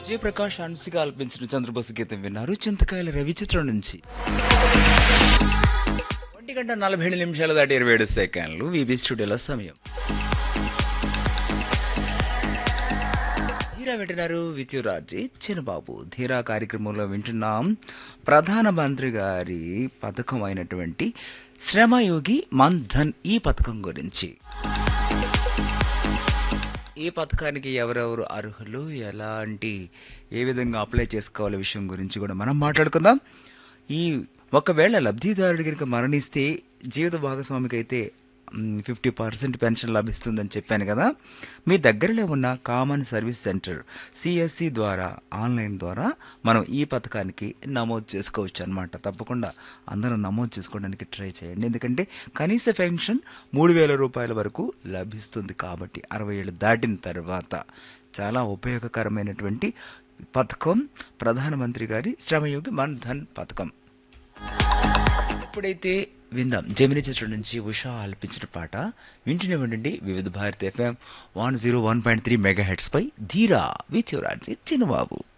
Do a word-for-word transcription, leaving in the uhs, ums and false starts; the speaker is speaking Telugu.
జయప్రకాష్ అన్సిగా ఆలపించిన చంద్రబోసు గీతం విన్నారు. చింతకాయల రవి చిత్రం నుంచి. ఒంటి గంట నలభై ఏడు నిమిషాలు దాటి ఇరవై ఏడు సెకండ్లు వీబీ స్టూడియోలో సమయం. ధీరా వింటున్నారు విత్యురాజీ చిన్నబాబు. ధీరా కార్యక్రమంలో వింటున్నాం ప్రధానమంత్రి గారి పథకం అయినటువంటి శ్రమయోగి మన్ ధన్ ఈ పథకం గురించి. ఈ పథకానికి ఎవరెవరు అర్హులు, ఎలాంటి ఏ విధంగా అప్లై చేసుకోవాల విషయం గురించి కూడా మనం మాట్లాడుకుందాం. ఈ ఒకవేళ లబ్ధిదారుడి కనుక మరణిస్తే జీవిత భాగస్వామికి అయితే ఫిఫ్టీ పర్సెంట్ పెన్షన్ లభిస్తుందని చెప్పాను కదా. మీ దగ్గరలో ఉన్న కామన్ సర్వీస్ సెంటర్ సిఎస్సి ద్వారా ఆన్లైన్ ద్వారా మనం ఈ పథకానికి నమోదు చేసుకోవచ్చు అనమాట. తప్పకుండా అందరూ నమోదు చేసుకోవడానికి ట్రై చేయండి. ఎందుకంటే కనీస పెన్షన్ మూడు వేల రూపాయల వరకు లభిస్తుంది కాబట్టి అరవై ఏళ్ళు దాటిన తర్వాత చాలా ఉపయోగకరమైనటువంటి పథకం ప్రధానమంత్రి గారి శ్రమయోగి మన్ ధన్ పథకం. ఇప్పుడైతే విందాం జమిని చిత్రం నుంచి ఉషా ఆలపించిన పాట. వింటూనే ఉండండి వివిధ Bharati FM one zero one point three mega heads పై ధీరా విత్ యువర్ ఆర్జే చిన్నబాబు.